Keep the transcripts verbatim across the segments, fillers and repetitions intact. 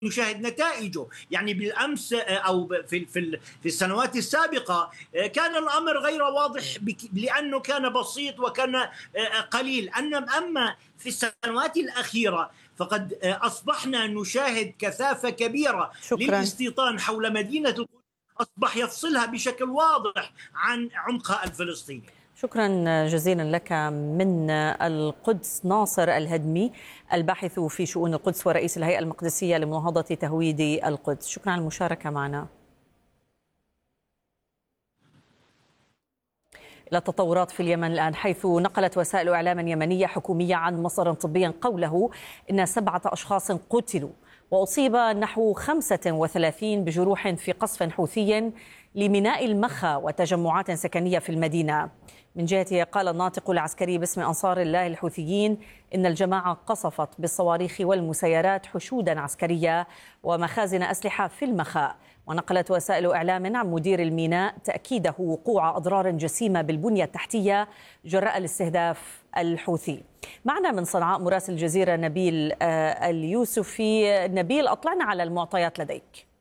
نشاهد نتائجه. يعني بالامس او في في في السنوات السابقه كان الامر غير واضح لانه كان بسيط وكان قليل. اما في السنوات الاخيره فقد اصبحنا نشاهد كثافه كبيره شكرا. للاستيطان حول مدينه القدس، اصبح يفصلها بشكل واضح عن عمقها الفلسطيني. شكرا جزيلا لك من القدس ناصر الهدمي، الباحث في شؤون القدس ورئيس الهيئة المقدسية لمناهضة تهويد القدس. شكرا على المشاركة معنا. إلى التطورات في اليمن الآن، حيث نقلت وسائل إعلام يمنية حكومية عن مصدر طبي قوله إن سبعة أشخاص قتلوا وأصيب نحو خمسة وثلاثين بجروح في قصف حوثي لميناء المخا وتجمعات سكنية في المدينة. من جهته قال الناطق العسكري باسم أنصار الله الحوثيين إن الجماعة قصفت بالصواريخ والمسيرات حشودا عسكرية ومخازن أسلحة في المخا. ونقلت وسائل إعلام عن مدير الميناء تأكيده وقوع أضرار جسيمة بالبنية التحتية جراء الاستهداف الحوثي. معنا من صنعاء مراسل الجزيرة نبيل اليوسفي. نبيل، أطلعنا على المعطيات لديك.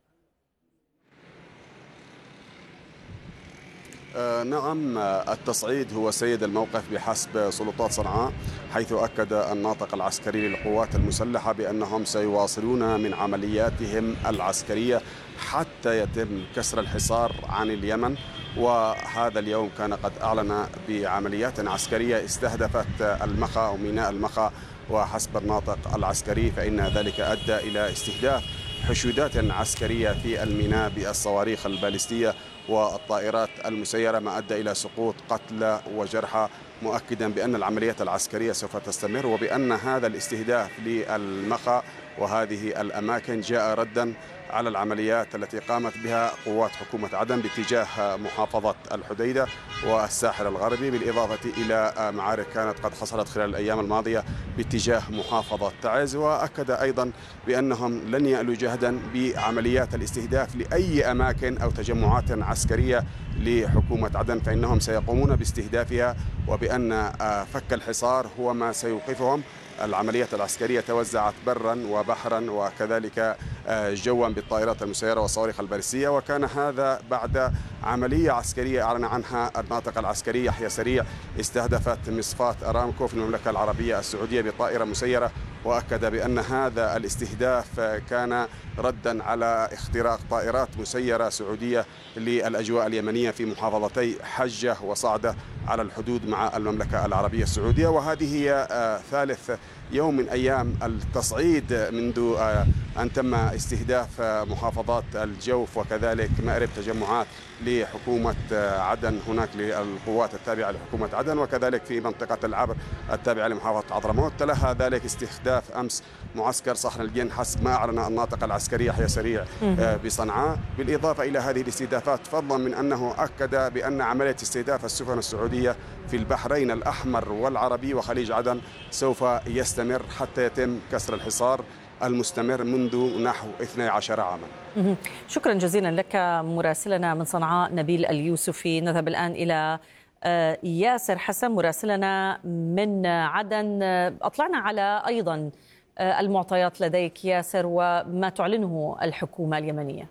آه نعم، التصعيد هو سيد الموقف بحسب سلطات صنعاء، حيث أكد الناطق العسكري للقوات المسلحة بأنهم سيواصلون من عملياتهم العسكرية حتى يتم كسر الحصار عن اليمن. وهذا اليوم كان قد أعلن بعمليات عسكرية استهدفت المخا أو ميناء المخا، وحسب الناطق العسكري فإن ذلك أدى إلى استهداف حشودات عسكرية في الميناء بالصواريخ البالستية والطائرات المسيرة، ما أدى إلى سقوط قتلى وجرحى، مؤكدا بأن العمليات العسكرية سوف تستمر، وبأن هذا الاستهداف للمخا وهذه الأماكن جاء ردا على العمليات التي قامت بها قوات حكومة عدن باتجاه محافظة الحديدة والساحل الغربي، بالإضافة إلى معارك كانت قد حصلت خلال الأيام الماضية باتجاه محافظة تعز. وأكد أيضا بأنهم لن يألوا جهدا بعمليات الاستهداف لأي أماكن أو تجمعات عسكرية لحكومة عدن، فإنهم سيقومون باستهدافها، وبأن فك الحصار هو ما سيوقفهم. العمليات العسكرية توزعت برا وبحرا وكذلك جوا بالطائرات المسيرة والصواريخ البالستية، وكان هذا بعد عملية عسكرية أعلن عنها الناطق العسكري يحيى سريع استهدفت مصفاة أرامكو في المملكة العربية السعودية بطائرة مسيرة، وأكد بأن هذا الاستهداف كان ردا على اختراق طائرات مسيرة سعودية للأجواء اليمنية في محافظتي حجة وصعدة على الحدود مع المملكة العربية السعودية. وهذه هي ثالث يوم من أيام التصعيد منذ أن تم استهداف محافظات الجوف وكذلك مأرب تجمعات لحكومة عدن هناك للقوات التابعة لحكومة عدن، وكذلك في منطقة العبر التابعة لمحافظة حضرموت. تلها ذلك استهداف أمس معسكر صحن الجن حسب ما أعلن الناطق العسكري يحيى سريع بصنعاء، بالإضافة إلى هذه الاستهدافات، فضلا من أنه أكد بأن عملية استهداف السفن السعودية في البحرين الأحمر والعربي وخليج عدن سوف يستمر حتى يتم كسر الحصار المستمر منذ نحو اثني عشر عاما. شكرا جزيلا لك مراسلنا من صنعاء نبيل اليوسفي. نذهب الآن إلى ياسر حسن مراسلنا من عدن. أطلعنا على أيضا المعطيات لديك ياسر وما تعلنه الحكومة اليمنية.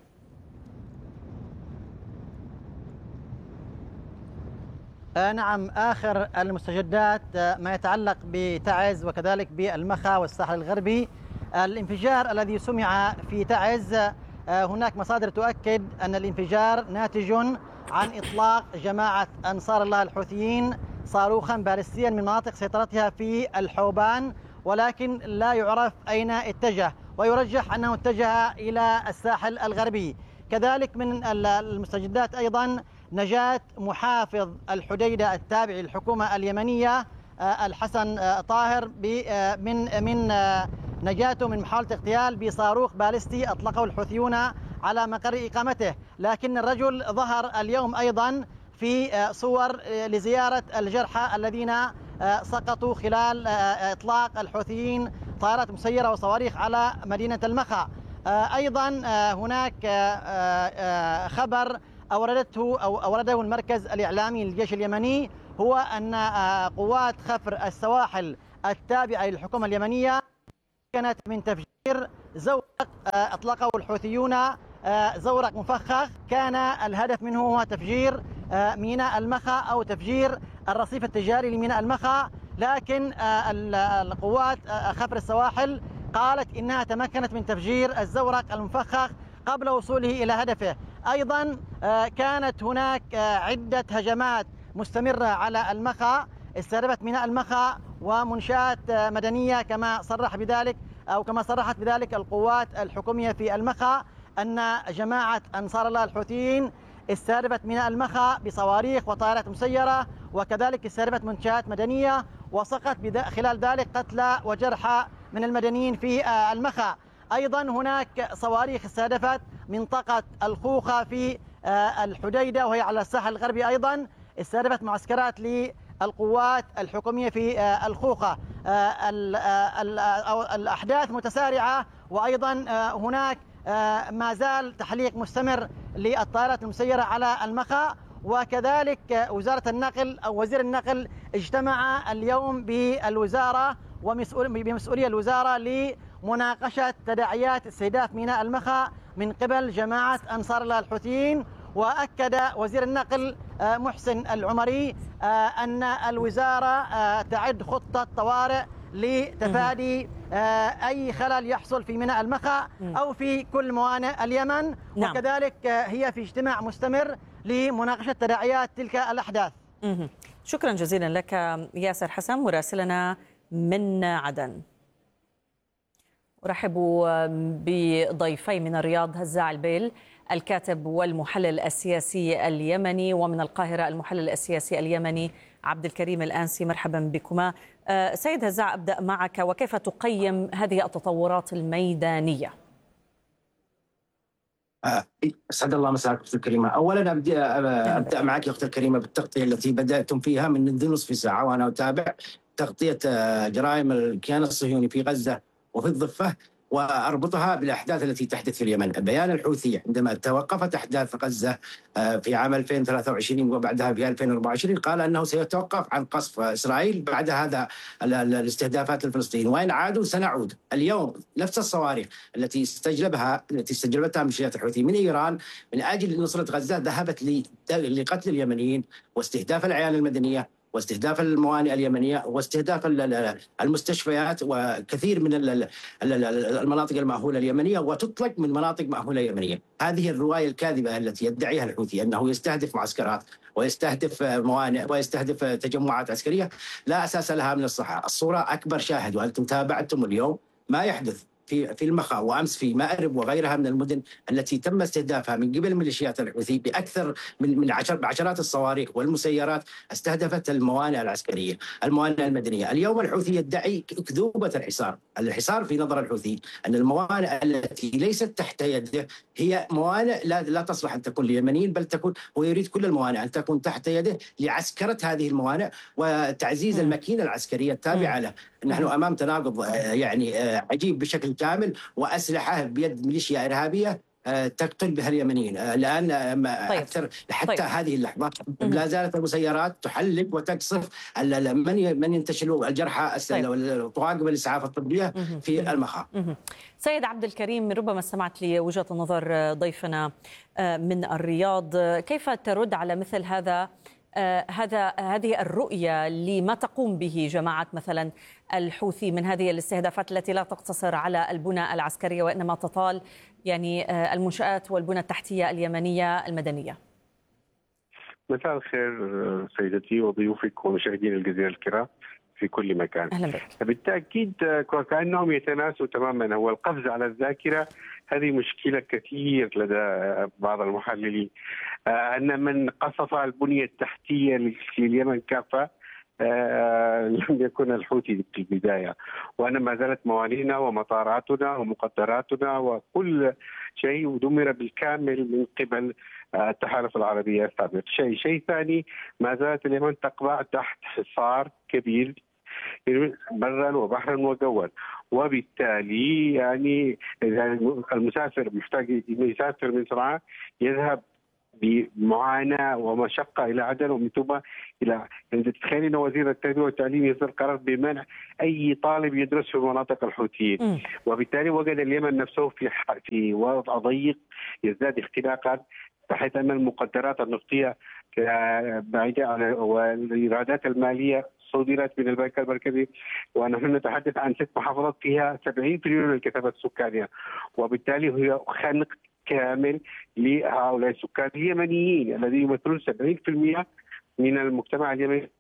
نعم، آخر المستجدات ما يتعلق بتعز وكذلك بالمخا والساحل الغربي. الانفجار الذي سمع في تعز، هناك مصادر تؤكد أن الانفجار ناتج عن إطلاق جماعة أنصار الله الحوثيين صاروخا باليستيا من مناطق سيطرتها في الحوبان، ولكن لا يعرف أين اتجه، ويرجح أنه اتجه إلى الساحل الغربي. كذلك من المستجدات أيضا نجاة محافظ الحديدة التابع للحكومة اليمنية الحسن طاهر من من نجاته من محاولة اغتيال بصاروخ باليستي أطلقه الحوثيون على مقر إقامته. لكن الرجل ظهر اليوم أيضا في صور لزيارة الجرحى الذين سقطوا خلال إطلاق الحوثيين طائرات مسيرة وصواريخ على مدينة المخا. أيضا هناك خبر أوردته أو أورده المركز الإعلامي للجيش اليمني، هو أن قوات خفر السواحل التابعة للحكومة اليمنية تمكنت من تفجير زورق أطلقه الحوثيون، زورق مفخخ كان الهدف منه هو تفجير ميناء المخا أو تفجير الرصيف التجاري لميناء المخا، لكن القوات خفر السواحل قالت إنها تمكنت من تفجير الزورق المفخخ قبل وصوله إلى هدفه. أيضا كانت هناك عدة هجمات مستمرة على المخا استهدفت ميناء المخا ومنشآت مدنية، كما صرح بذلك أو كما صرحت بذلك القوات الحكومية في المخا أن جماعة أنصار الله الحوثيين استهدفت ميناء المخا بصواريخ وطائرات مسيرة، وكذلك استهدفت منشآت مدنية، وسقط خلال ذلك قتلى وجرحى من المدنيين في المخا. أيضا هناك صواريخ استهدفت منطقة الخوخة في الحديدة وهي على الساحل الغربي، أيضا استهدفت معسكرات للقوات الحكومية في الخوخة. الأحداث متسارعة، وأيضا هناك ما زال تحليق مستمر للطائرات المسيرة على المخا، وكذلك وزارة النقل أو وزير النقل اجتمع اليوم بالوزارة وبمسؤولية الوزارة لمناقشة تداعيات استهداف ميناء المخا من قبل جماعة أنصار الله الحوثيين. وأكد وزير النقل محسن العمري أن الوزارة تعد خطة طوارئ لتفادي أي خلل يحصل في ميناء المخا أو في كل موانئ اليمن، وكذلك هي في اجتماع مستمر لمناقشة تداعيات تلك الأحداث. شكرا جزيلا لك ياسر حسن مراسلنا من عدن. أرحب بضيفي من الرياض هزاع عالبيل الكاتب والمحلل السياسي اليمني، ومن القاهرة المحلل السياسي اليمني عبد الكريم الآنسي. مرحبا بكما. سيد هزاع، أبدأ معك، وكيف تقيم هذه التطورات الميدانية؟ أسعد الله مساك أختي الكريمة. أولا أبدأ, أبدأ معك أختي الكريمة بالتغطية التي بدأتم فيها من منذ نصف ساعة، وأنا أتابع تغطية جرائم الكيان الصهيوني في غزة وفي الضفة، وأربطها بالأحداث التي تحدث في اليمن. بيان الحوثي عندما توقفت أحداث غزة في عام ألفين وثلاثة وعشرين وبعدها في ألفين وأربعة وعشرين قال أنه سيتوقف عن قصف إسرائيل بعد هذا الاستهدافات الفلسطينيين، وإن عادوا سنعود. اليوم نفس الصواريخ التي استجلبها التي استجلبتها ميليشيات الحوثي من إيران من أجل نصرة غزة ذهبت لقتل اليمنيين واستهداف العيال المدنية واستهداف الموانئ اليمنية واستهداف المستشفيات وكثير من المناطق المأهولة اليمنية، وتطلق من مناطق مأهولة يمنية. هذه الرواية الكاذبة التي يدعيها الحوثي أنه يستهدف معسكرات ويستهدف موانئ ويستهدف تجمعات عسكرية لا أساس لها من الصحة. الصورة أكبر شاهد، وأنتم تابعتم اليوم ما يحدث في في المخا وامس في مأرب وغيرها من المدن التي تم استهدافها من قبل ميليشيات الحوثي باكثر من من عشر بعشرات الصواريخ والمسيرات استهدفت الموانئ العسكريه، الموانئ المدنيه. اليوم الحوثي يدعي كذوبه الحصار، الحصار في نظر الحوثي ان الموانئ التي ليست تحت يده هي موانئ لا لا تصلح ان تكون لليمنيين، بل تكون هو يريد كل الموانئ ان تكون تحت يده لعسكره هذه الموانئ وتعزيز الماكينه العسكريه التابعه له. نحن امام تناقض يعني عجيب بشكل كامل، واسلحه بيد ميليشيا ارهابيه تقتل بها اليمنيين. الان طيب. اكثر حتى طيب. هذه اللحظه لا زالت المسيرات تحلق وتقصف من من ينتشلوا الجرحى طيب. وتواقب الاسعاف الطبيه في المخا. سيد عبد الكريم، ربما استمعت لوجهه نظر ضيفنا من الرياض، كيف ترد على مثل هذا هذا هذه الرؤية لما تقوم به جماعة مثلا الحوثي من هذه الاستهدافات التي لا تقتصر على البنى العسكرية وإنما تطال يعني المنشآت والبنى التحتية اليمنية المدنية؟ مساء الخير سيدتي وضيوفك ومشاهدين الجزيرة الكرام في كل مكان. أهلا بك. بالتأكيد كأنهم يتناسوا تماما، هو القفز على الذاكرة هذه مشكلة كثير لدى بعض المحللين، أن من قصف البنية التحتية لليمن كافة لم يكن الحوثي في البداية، وأن ما زالت موانئنا ومطاراتنا ومقدراتنا وكل شيء دمر بالكامل من قبل التحالف العربي السابق. شيء شيء ثاني، ما زالت اليمن تقع تحت حصار كبير برا وبحرا وجوا، وبالتالي يعني المسافر محتاج يسافر من صنعاء يذهب بمعاناه ومشقه الى عدن، ومن ثم الى يعني تتخيل ان وزير التربيه والتعليم يصدر قرار بمنع اي طالب يدرس في مناطق الحوثيين، م. وبالتالي وجد اليمن نفسه في في وضع ضيق يزداد اختناقا، بحيث ان المقدرات النفطيه بعيده عن والايرادات الماليه صدرت من البنك المركزي، ونحن نتحدث عن ست محافظات فيها سبعين بالمئة من الكثافه السكانيه، وبالتالي هي خنق كامل لهؤلاء السكان اليمنيين الذين يمثلون سبعين بالمئة من المجتمع اليمني.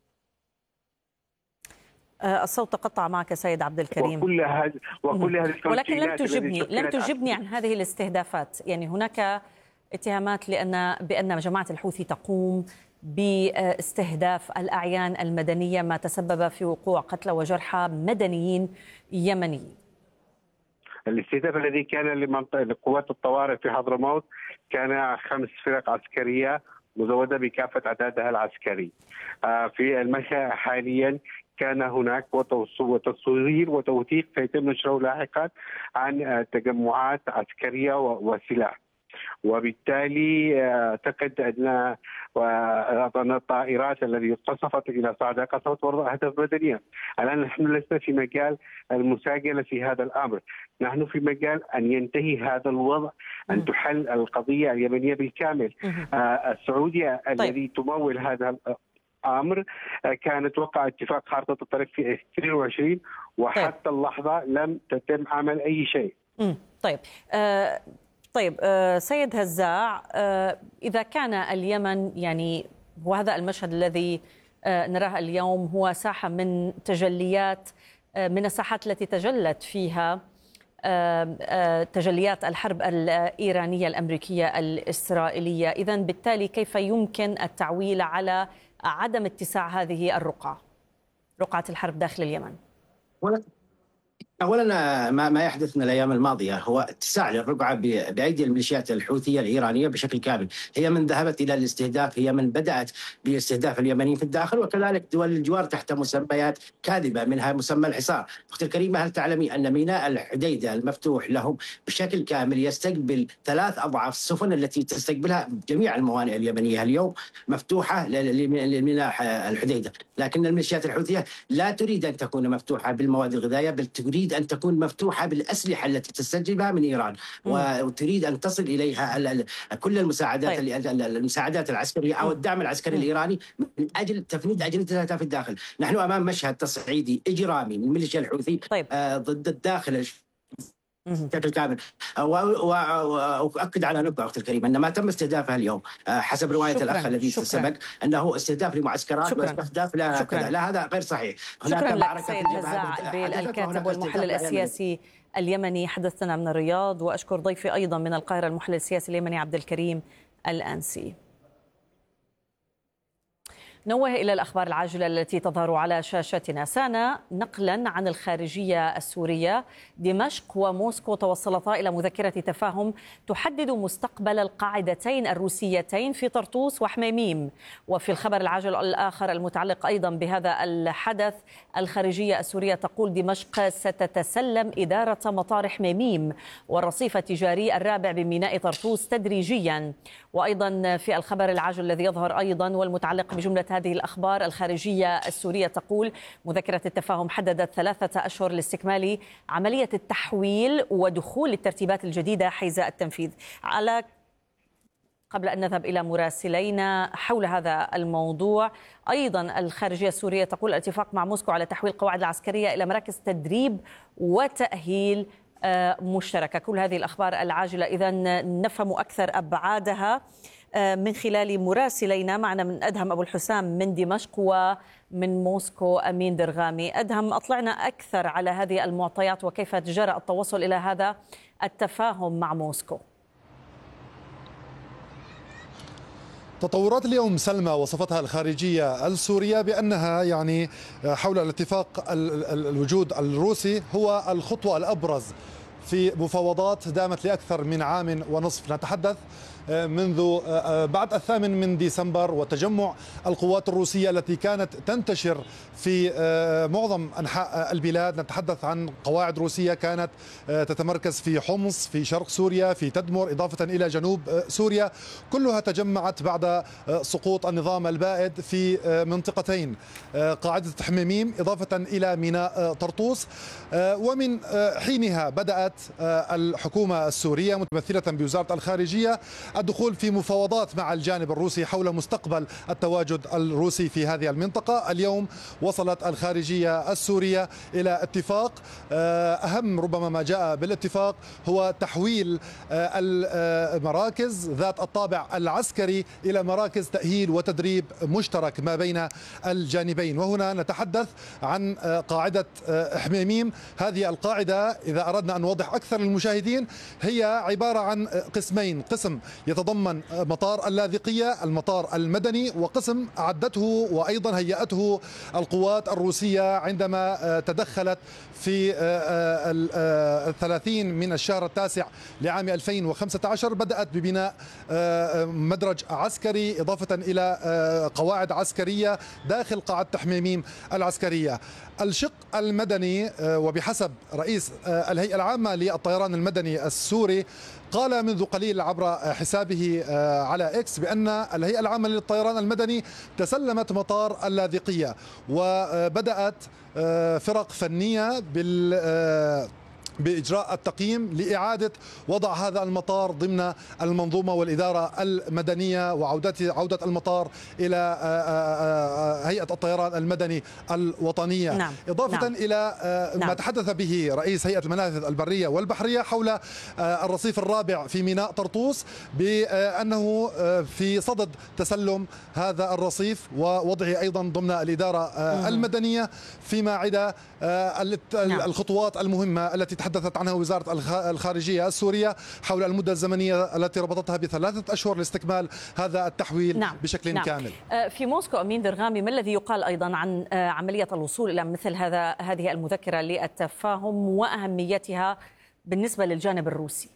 الصوت قطع معك سيد عبد الكريم. وكل هذه وكل هذه ولكن لم تجبني لم تجبني عن هذه الاستهدافات، يعني هناك اتهامات لأن بأن جماعة الحوثي تقوم باستهداف الأعيان المدنية، ما تسبب في وقوع قتلى وجرحى مدنيين يمنيين. الاستهداف الذي كان لمنطقة لقوات الطوارئ في حضرموت كان خمس فرق عسكرية مزودة بكافة أعدادها العسكري. في المخا حاليا كان هناك وتصوير وتوثيق سيتم نشره لاحقا عن تجمعات عسكرية وسلاح، وبالتالي اعتقد ان ان الطائرات التي قصفت الى صعدة قصفت برضه اهداف مدنيه. الان نحن لسنا في مجال المساجله في هذا الامر، نحن في مجال ان ينتهي هذا الوضع، ان تحل القضيه اليمنيه بالكامل. السعوديه الذي تمول هذا الامر كانت وقع اتفاق خارطه الطريق في اثنين وعشرين وحتى اللحظه لم تتم عمل اي شيء. طيب أه طيب سيد هزاع، إذا كان اليمن يعني وهذا المشهد الذي نراه اليوم هو ساحة من تجليات من الساحات التي تجلت فيها تجليات الحرب الإيرانية الأمريكية الإسرائيلية، إذن بالتالي كيف يمكن التعويل على عدم اتساع هذه الرقعة، رقعة الحرب داخل اليمن؟ اولا ما ما يحدث من الايام الماضيه هو اتساع للرقعه بايدي الميليشيات الحوثيه الايرانيه بشكل كامل، هي من ذهبت الى الاستهداف، هي من بدات باستهداف اليمنيين في الداخل، وكذلك دول الجوار تحت مسميات كاذبه منها مسمى الحصار. اختي الكريمه، هل تعلمي ان ميناء الحديده المفتوح لهم بشكل كامل يستقبل ثلاث اضعاف السفن التي تستقبلها جميع الموانئ اليمنيه اليوم مفتوحه لميناء الحديده، لكن الميليشيات الحوثيه لا تريد ان تكون مفتوحه بالمواد الغذائيه، بل تريد أن تكون مفتوحة بالأسلحة التي تستجلبها من إيران، وتريد أن تصل إليها كل المساعدات طيب. المساعدات العسكرية أو الدعم العسكري م. الإيراني من أجل تفنيد أجندتها في الداخل. نحن أمام مشهد تصعيدي إجرامي من ميليشيا الحوثي طيب. آه ضد الداخل بشكل كامل. واؤكد على نقطه اختي الكريمه ان ما تم استهدافها اليوم حسب روايه شكراً. الاخ الذي سبق انه استهداف لمعسكرات واستهداف لا كذا، لا هذا غير صحيح. شكرا لك سيد هزاع بيل، الكاتب والمحلل السياسي اليمني، حدثنا من الرياض، واشكر ضيفي ايضا من القاهره المحلل السياسي اليمني عبد الكريم الأنسي. نوه إلى الأخبار العاجلة التي تظهر على شاشتنا. سانا نقلا عن الخارجية السورية، دمشق وموسكو توصلتا إلى مذكرة تفاهم تحدد مستقبل القاعدتين الروسيتين في طرطوس وحميميم. وفي الخبر العاجل الآخر المتعلق أيضا بهذا الحدث، الخارجية السورية تقول دمشق ستتسلم إدارة مطار حميميم والرصيف التجاري الرابع بميناء طرطوس تدريجيا. وأيضا في الخبر العاجل الذي يظهر أيضا والمتعلق بجملة هذه الأخبار، الخارجية السورية تقول مذكرة التفاهم حددت ثلاثة أشهر لاستكمال عملية التحويل ودخول الترتيبات الجديدة حيز التنفيذ. على قبل أن نذهب إلى مراسلينا حول هذا الموضوع، أيضا الخارجية السورية تقول الاتفاق مع موسكو على تحويل القواعد العسكرية إلى مراكز تدريب وتأهيل مشتركة. كل هذه الأخبار العاجلة إذن نفهم أكثر أبعادها من خلال مراسلينا. معنا من أدهم أبو الحسام من دمشق ومن موسكو أمين درغامي. أدهم، أطلعنا أكثر على هذه المعطيات وكيف جرى التوصل إلى هذا التفاهم مع موسكو. تطورات اليوم سلمى وصفتها الخارجية السورية بأنها يعني حول الاتفاق الوجود الروسي هو الخطوة الأبرز في مفاوضات دامت لأكثر من عام ونصف. نتحدث منذ بعد الثامن من ديسمبر وتجمع القوات الروسية التي كانت تنتشر في معظم أنحاء البلاد. نتحدث عن قواعد روسية كانت تتمركز في حمص، في شرق سوريا، في تدمر، إضافة إلى جنوب سوريا، كلها تجمعت بعد سقوط النظام البائد في منطقتين، قاعدة حميميم إضافة إلى ميناء طرطوس. ومن حينها بدأت الحكومة السورية متمثلة بوزارة الخارجية الدخول في مفاوضات مع الجانب الروسي حول مستقبل التواجد الروسي في هذه المنطقة. اليوم وصلت الخارجية السورية إلى اتفاق. أهم ربما ما جاء بالاتفاق هو تحويل المراكز ذات الطابع العسكري إلى مراكز تأهيل وتدريب مشترك ما بين الجانبين. وهنا نتحدث عن قاعدة حميميم. هذه القاعدة إذا أردنا أن نوضح أكثر للمشاهدين هي عبارة عن قسمين، قسم يتضمن مطار اللاذقية المطار المدني، وقسم أعدته وأيضا هيأته القوات الروسية عندما تدخلت في الثلاثين من الشهر التاسع لعام ألفين وخمسة عشر. بدأت ببناء مدرج عسكري إضافة إلى قواعد عسكرية داخل قاعدة حميميم العسكرية. الشق المدني وبحسب رئيس الهيئة العامة للطيران المدني السوري قال منذ قليل عبر حسابه على إكس بأن الهيئة العامة للطيران المدني تسلمت مطار اللاذقية، وبدأت فرق فنية بال بإجراء التقييم لإعادة وضع هذا المطار ضمن المنظومة والإدارة المدنية وعودة عودة المطار إلى هيئة الطيران المدني الوطنية. نعم. إضافة نعم. إلى ما نعم. تحدث به رئيس هيئة المنافذ البرية والبحرية حول الرصيف الرابع في ميناء طرطوس بأنه في صدد تسلم هذا الرصيف ووضعه أيضا ضمن الإدارة المدنية، فيما عدا الخطوات المهمة التي تحدثت عنها وزارة الخارجية السورية حول المدة الزمنية التي ربطتها بثلاثة أشهر لاستكمال هذا التحويل. نعم. بشكل نعم. كامل. في موسكو أمين درغامي، ما الذي يقال أيضا عن عملية الوصول إلى مثل هذا هذه المذكرة للتفاهم وأهميتها بالنسبة للجانب الروسي؟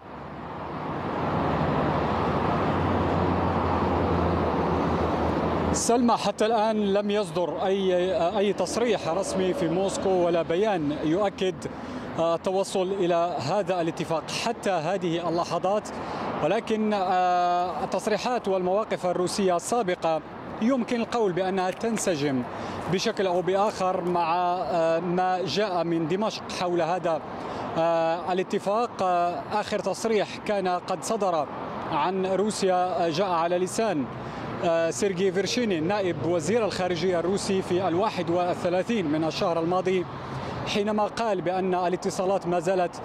سلمى، حتى الآن لم يصدر أي أي تصريح رسمي في موسكو ولا بيان يؤكد التوصل إلى هذا الاتفاق حتى هذه اللحظات، ولكن التصريحات والمواقف الروسية السابقة يمكن القول بأنها تنسجم بشكل أو بآخر مع ما جاء من دمشق حول هذا الاتفاق. آخر تصريح كان قد صدر عن روسيا جاء على لسان سيرجي فيرشيني نائب وزير الخارجية الروسي في الواحد والثلاثين من الشهر الماضي، حينما قال بأن الاتصالات ما زالت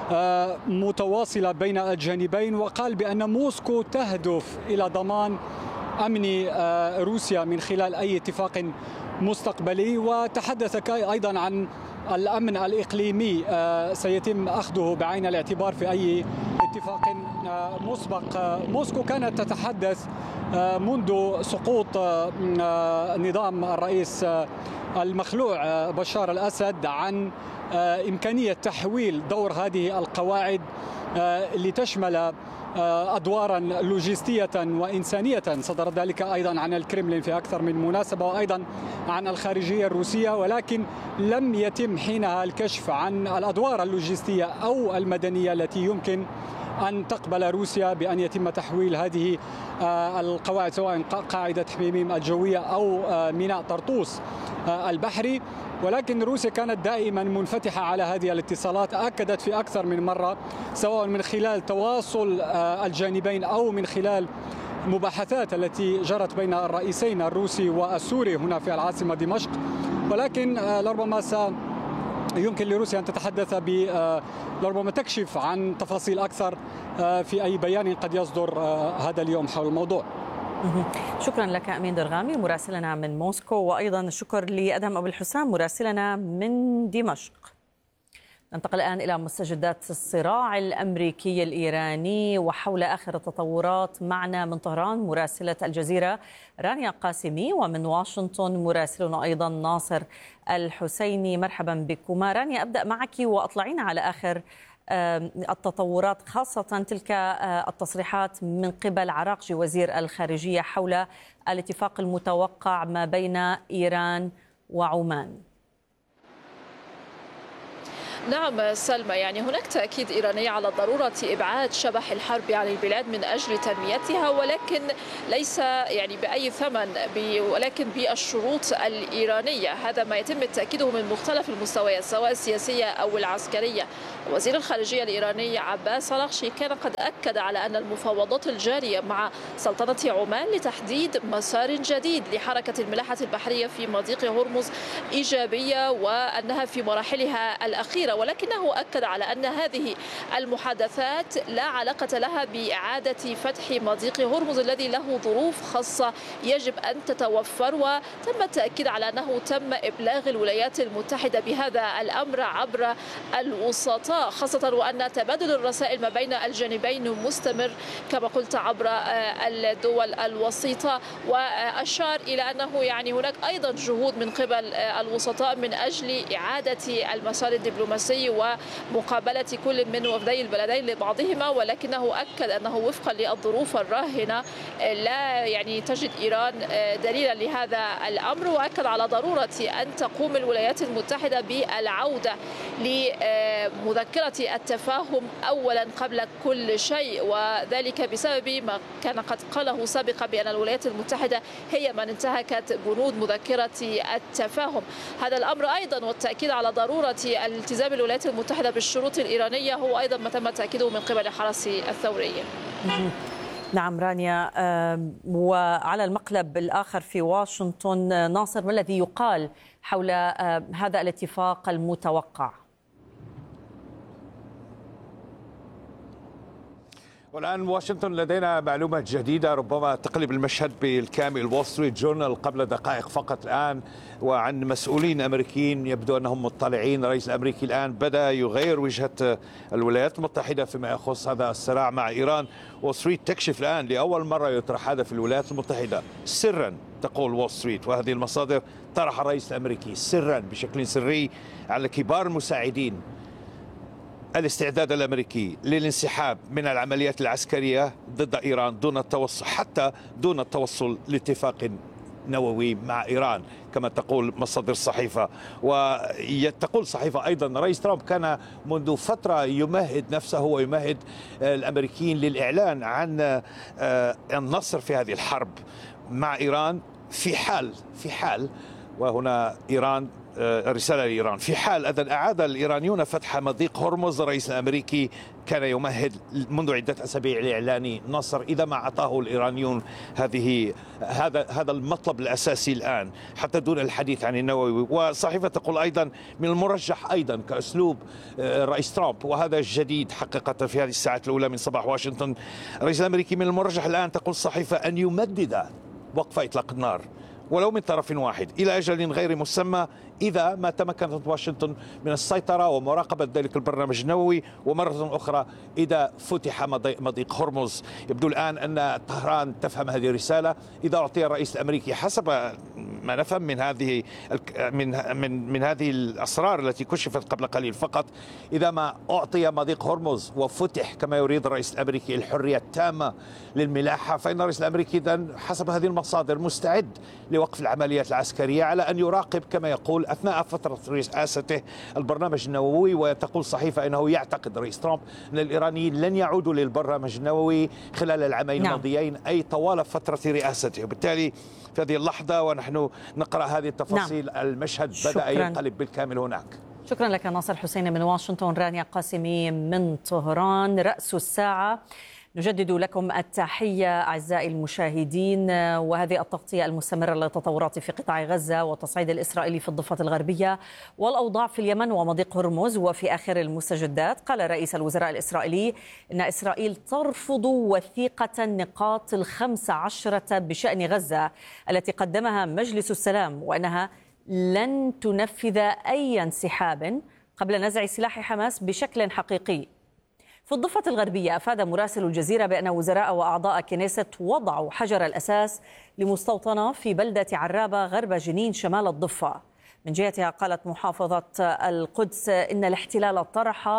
متواصلة بين الجانبين، وقال بأن موسكو تهدف إلى ضمان أمن روسيا من خلال أي اتفاق مستقبلي. وتحدث أيضا عن الأمن الإقليمي سيتم أخذه بعين الاعتبار في أي اتفاق مسبق. موسكو كانت تتحدث منذ سقوط نظام الرئيس المخلوع بشار الأسد عن إمكانية تحويل دور هذه القواعد لتشمل أدوارا لوجستية وإنسانية. صدر ذلك أيضا عن الكرملين في أكثر من مناسبة، وأيضا عن الخارجية الروسية، ولكن لم يتم حينها الكشف عن الأدوار اللوجستية أو المدنية التي يمكن أن تقبل روسيا بأن يتم تحويل هذه القواعد، سواء قاعدة حميميم الجوية أو ميناء طرطوس البحري. ولكن روسيا كانت دائما منفتحة على هذه الاتصالات، أكدت في أكثر من مرة سواء من خلال تواصل الجانبين أو من خلال مباحثات التي جرت بين الرئيسين الروسي والسوري هنا في العاصمة دمشق. ولكن لربما س يمكن لروسيا أن تتحدث ب لربما تكشف عن تفاصيل أكثر في أي بيان قد يصدر هذا اليوم حول الموضوع. شكرا لك أمين درغامي مراسلنا من موسكو، وأيضا الشكر لأدهم أبو الحسام مراسلنا من دمشق. ننتقل الآن إلى مستجدات الصراع الأمريكي الإيراني وحول آخر التطورات. معنا من طهران مراسلة الجزيرة رانيا قاسمي، ومن واشنطن مراسلنا أيضا ناصر الحسيني. مرحبا بكما. رانيا، أبدأ معك وأطلعين على آخر التطورات، خاصة تلك التصريحات من قبل عراقجي وزير الخارجية حول الاتفاق المتوقع ما بين إيران وعمان؟ نعم سلمى، يعني هناك تأكيد إيراني على ضرورة إبعاد شبح الحرب عن البلاد من أجل تنميتها، ولكن ليس يعني بأي ثمن، ولكن بالشروط الإيرانية. هذا ما يتم تأكيده من مختلف المستويات سواء السياسية أو العسكرية. وزير الخارجية الإيراني عباس عراقجي كان قد أكد على أن المفاوضات الجارية مع سلطنة عمان لتحديد مسار جديد لحركة الملاحة البحرية في مضيق هرمز إيجابية، وأنها في مراحلها الأخيرة، ولكنه أكد على أن هذه المحادثات لا علاقة لها بإعادة فتح مضيق هرمز الذي له ظروف خاصة يجب أن تتوفر. وتم التأكيد على أنه تم إبلاغ الولايات المتحدة بهذا الأمر عبر الوسطاء، خاصة وأن تبادل الرسائل ما بين الجانبين مستمر كما قلت عبر الدول الوسيطة. وأشار إلى أنه يعني هناك أيضا جهود من قبل الوسطاء من أجل إعادة المسار الدبلوماسي ومقابلة كل من وفدي البلدين لبعضهما، ولكنه أكد أنه وفقا للظروف الراهنة لا يعني تجد إيران دليلا لهذا الأمر. وأكد على ضرورة أن تقوم الولايات المتحدة بالعودة لمذكرة التفاهم أولا قبل كل شيء، وذلك بسبب ما كان قد قاله سابقا بأن الولايات المتحدة هي من انتهكت بنود مذكرة التفاهم. هذا الأمر أيضا والتأكيد على ضرورة الالتزام الولايات المتحدة بالشروط الإيرانية هو أيضا ما تم تأكيده من قبل الحرس الثوري. نعم رانيا، وعلى المقلب الآخر في واشنطن، ناصر، ما الذي يقال حول هذا الاتفاق المتوقع؟ والآن واشنطن لدينا معلومات جديدة ربما تقلب المشهد بالكامل. وول ستريت جورنال قبل دقائق فقط الآن وعن مسؤولين أمريكيين يبدو أنهم مطلعين. الرئيس الأمريكي الآن بدأ يغير وجهة الولايات المتحدة فيما يخص هذا الصراع مع إيران. وول ستريت تكشف الآن لأول مرة يطرح هذا في الولايات المتحدة سرا، تقول وول ستريت وهذه المصادر، طرح الرئيس الأمريكي سرا بشكل سري على كبار المساعدين الاستعداد الأمريكي للانسحاب من العمليات العسكرية ضد إيران دون التوصل حتى دون التوصل لاتفاق نووي مع إيران كما تقول مصادر الصحيفة. وتقول الصحيفة أيضا رئيس ترامب كان منذ فترة يمهد نفسه ويمهد الأمريكيين للإعلان عن النصر في هذه الحرب مع إيران في حال في حال وهنا إيران رسالة لإيران في حال أن أعاد الإيرانيون فتح مضيق هرمز. الرئيس الأمريكي كان يمهد منذ عدة أسابيع لإعلان نصر إذا ما أعطاه الإيرانيون هذه هذا هذا المطلب الأساسي الآن حتى دون الحديث عن النووي. والصحيفة تقول أيضا من المرجح أيضا كأسلوب الرئيس ترامب، وهذا جديد حقيقة في هذه الساعات الأولى من صباح واشنطن، الرئيس الأمريكي من المرجح الآن تقول الصحيفة أن يمدد وقف إطلاق النار ولو من طرف واحد إلى أجل غير مسمى إذا ما تمكنت واشنطن من السيطرة ومراقبة ذلك البرنامج النووي، ومرة أخرى إذا فتح مضيق هرمز. يبدو الآن أن طهران تفهم هذه الرسالة. إذا أعطي الرئيس الأمريكي حسب ما نفهم من هذه من من من هذه الأسرار التي كشفت قبل قليل فقط، إذا ما أعطي مضيق هرمز وفتح كما يريد الرئيس الأمريكي الحرية التامة للملاحة، فإن الرئيس الأمريكي إذن حسب هذه المصادر مستعد لوقف العمليات العسكرية على أن يراقب كما يقول أثناء فترة رئاسته البرنامج النووي. وتقول الصحيفة أنه يعتقد رئيس ترامب أن الإيرانيين لن يعودوا للبرنامج النووي خلال العامين نعم. الماضيين أي طوال فترة رئاسته. وبالتالي في هذه اللحظة ونحن نقرأ هذه التفاصيل نعم. المشهد بدأ ينقلب بالكامل هناك. شكرا لك ناصر حسين من واشنطن. رانيا قاسمي من طهران. رأس الساعة، نجدد لكم التحية أعزائي المشاهدين، وهذه التغطية المستمرة للتطورات في قطاع غزة والتصعيد الإسرائيلي في الضفة الغربية والأوضاع في اليمن ومضيق هرمز. وفي آخر المستجدات قال رئيس الوزراء الإسرائيلي إن إسرائيل ترفض وثيقة النقاط الخمس عشرة بشأن غزة التي قدمها مجلس السلام، وأنها لن تنفذ أي انسحاب قبل نزع سلاح حماس بشكل حقيقي. في الضفة الغربية أفاد مراسل الجزيرة بأن وزراء وأعضاء كنيست وضعوا حجر الأساس لمستوطنة في بلدة عرابة غرب جنين شمال الضفة. من جهتها قالت محافظة القدس إن الاحتلال طرح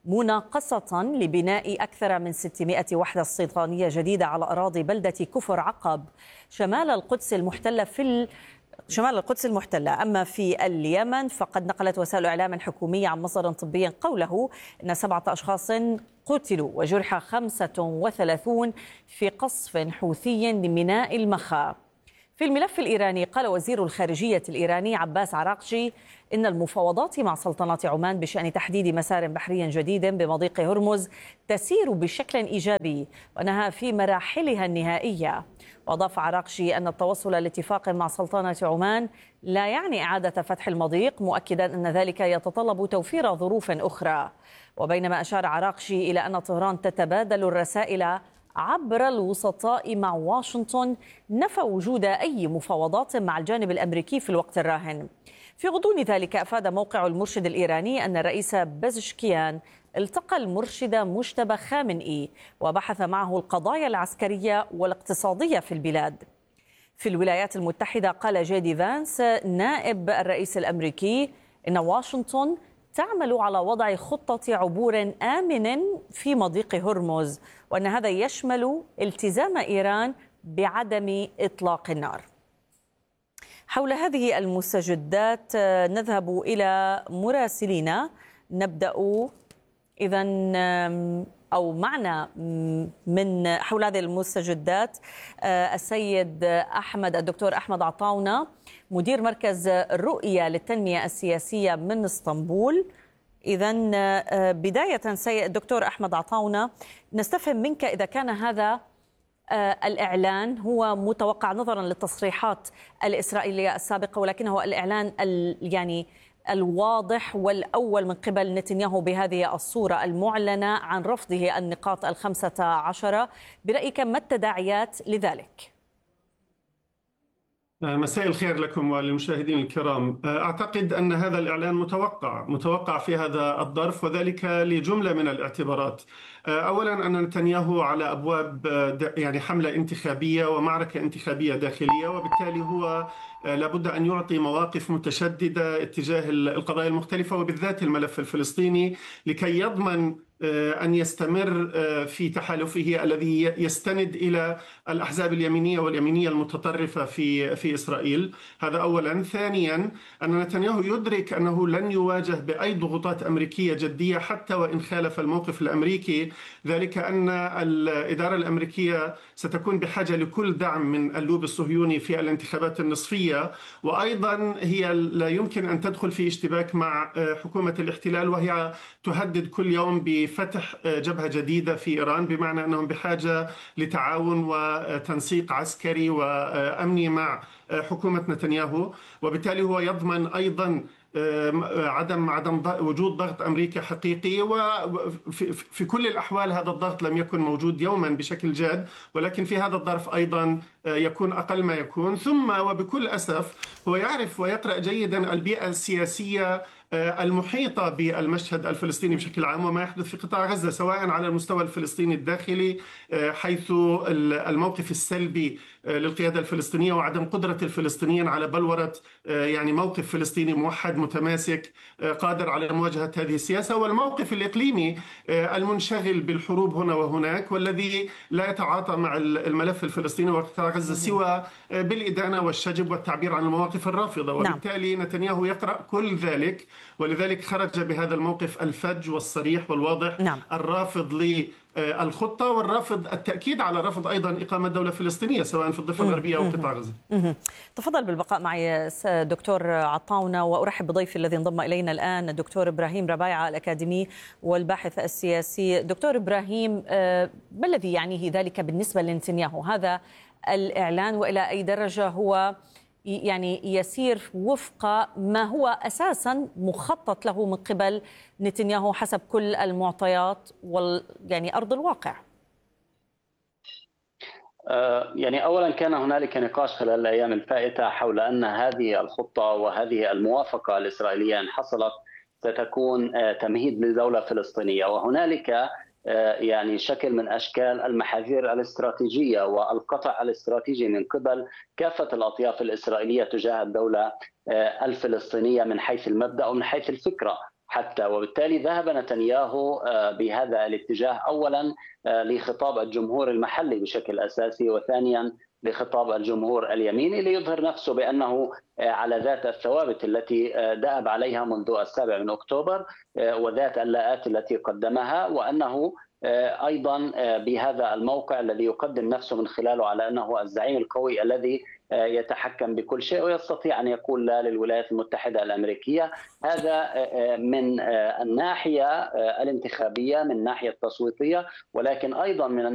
مناقصة لبناء أكثر من ستمائة وحدة استيطانية جديدة على أراضي بلدة كفر عقب شمال القدس المحتلة في ال... شمال القدس المحتلة. أما في اليمن فقد نقلت وسائل إعلام حكومية عن مصدر طبي قوله إن سبعة أشخاص قتلوا وجرح خمسة وثلاثون في قصف حوثي لميناء المخا. في الملف الإيراني قال وزير الخارجية الإيراني عباس عراقجي إن المفاوضات مع سلطنة عمان بشأن تحديد مسار بحري جديد بمضيق هرمز تسير بشكل إيجابي وأنها في مراحلها النهائية. وأضاف عراقجي أن التوصل لاتفاق مع سلطنة عمان لا يعني إعادة فتح المضيق، مؤكدا أن ذلك يتطلب توفير ظروف أخرى. وبينما أشار عراقجي إلى أن طهران تتبادل الرسائل عبر الوسطاء مع واشنطن، نفى وجود أي مفاوضات مع الجانب الأمريكي في الوقت الراهن. في غضون ذلك أفاد موقع المرشد الإيراني أن الرئيس بزشكيان التقى المرشد مجتبى خامنئي وبحث معه القضايا العسكرية والاقتصادية في البلاد. في الولايات المتحدة قال جيدي فانس نائب الرئيس الأمريكي إن واشنطن تعمل على وضع خطة عبور آمن في مضيق هرمز، وأن هذا يشمل التزام إيران بعدم إطلاق النار. حول هذه المستجدات نذهب إلى مراسلينا. نبدأ إذن أو معنا من حول هذه المستجدات السيد أحمد الدكتور أحمد عطاونة مدير مركز الرؤية للتنمية السياسية من اسطنبول. إذن بداية سيد الدكتور أحمد عطاونة نستفهم منك إذا كان هذا الإعلان هو متوقع نظرا للتصريحات الإسرائيلية السابقة، ولكنه الإعلان يعني الواضح والأول من قبل نتنياهو بهذه الصورة المعلنة عن رفضه النقاط الخمسة عشرة. برأيك ما التداعيات لذلك؟ مساء الخير لكم وللمشاهدين الكرام. أعتقد أن هذا الإعلان متوقع متوقع في هذا الظرف، وذلك لجملة من الاعتبارات. أولا أن نتنياهو على أبواب يعني حملة انتخابية ومعركة انتخابية داخلية، وبالتالي هو لابد أن يعطي مواقف متشددة اتجاه القضايا المختلفة وبالذات الملف الفلسطيني لكي يضمن أن يستمر في تحالفه الذي يستند إلى الأحزاب اليمينية واليمينية المتطرفة في في إسرائيل. هذا أولا. ثانيا أن نتنياهو يدرك أنه لن يواجه بأي ضغوطات أمريكية جدية حتى وإن خالف الموقف الأمريكي، ذلك أن الإدارة الأمريكية ستكون بحاجة لكل دعم من اللوب الصهيوني في الانتخابات النصفية، وأيضا هي لا يمكن أن تدخل في اشتباك مع حكومة الاحتلال وهي تهدد كل يوم بفتح جبهة جديدة في إيران، بمعنى أنهم بحاجة لتعاون وتنسيق عسكري وأمني مع حكومة نتنياهو، وبالتالي هو يضمن أيضا عدم عدم وجود ضغط أمريكي حقيقي. وفي في كل الأحوال هذا الضغط لم يكن موجود يوما بشكل جاد، ولكن في هذا الظرف أيضا يكون أقل ما يكون. ثم وبكل أسف هو يعرف ويقرأ جيدا البيئة السياسية المحيطة بالمشهد الفلسطيني بشكل عام وما يحدث في قطاع غزة، سواء على المستوى الفلسطيني الداخلي حيث الموقف السلبي للقيادة الفلسطينية وعدم قدرة الفلسطينيين على بلورة يعني موقف فلسطيني موحد متماسك قادر على مواجهة هذه السياسة، والموقف الإقليمي المنشغل بالحروب هنا وهناك والذي لا يتعاطى مع الملف الفلسطيني وقطاع غزة سوى بالإدانة والشجب والتعبير عن المواقف الرافضة. وبالتالي نتنياهو يقرأ كل ذلك، ولذلك خرج بهذا الموقف الفج والصريح والواضح نعم. الرافض للخطة والرافض التأكيد على رفض أيضا إقامة دولة فلسطينية سواء في الضفة الغربية أو قطاع غزة. تفضل بالبقاء معي دكتور عطاونة، وأرحب بضيفي الذي انضم إلينا الآن الدكتور إبراهيم ربايعة الأكاديمي والباحث السياسي. دكتور إبراهيم، ما الذي يعنيه ذلك بالنسبة لنتنياهو هذا الإعلان، وإلى أي درجة هو يعني يسير وفق ما هو أساسا مخطط له من قبل نتنياهو حسب كل المعطيات وال يعني أرض الواقع؟ يعني أولا كان هنالك نقاش خلال الأيام الفائتة حول أن هذه الخطة وهذه الموافقة الإسرائيلية إن حصلت ستكون تمهيد لدولة فلسطينية، وهنالك يعني شكل من أشكال المحاذير الاستراتيجية والقطع الاستراتيجي من قبل كافة الأطياف الإسرائيلية تجاه الدولة الفلسطينية من حيث المبدأ ومن حيث الفكرة. حتى. وبالتالي ذهب نتنياهو بهذا الاتجاه أولا لخطاب الجمهور المحلي بشكل أساسي، وثانيا لخطاب الجمهور اليميني ليظهر نفسه بأنه على ذات الثوابت التي دأب عليها منذ السابع من أكتوبر وذات اللاءات التي قدمها، وأنه أيضا بهذا الموقع الذي يقدم نفسه من خلاله على أنه الزعيم القوي الذي يتحكم بكل شيء ويستطيع أن يقول لا للولايات المتحدة الأمريكية. هذا من الناحية الانتخابية، من الناحية التصويتية، ولكن أيضا من